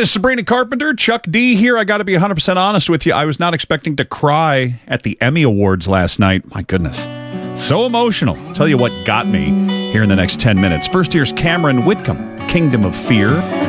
This is Sabrina Carpenter, Chuck D here. I got to be 100% honest with you. I was not expecting to cry at the Emmy Awards last night. My goodness. So emotional. I'll tell you what got me here in the next 10 minutes. First, here's Cameron Whitcomb, Kingdom of Fear.